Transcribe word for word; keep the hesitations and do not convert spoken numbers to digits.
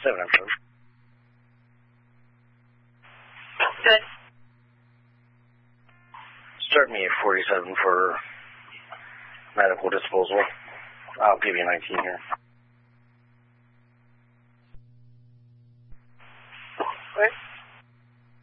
seven, I'm sorry. Good. Start me at forty-seven for medical disposal. I'll give you nineteen here.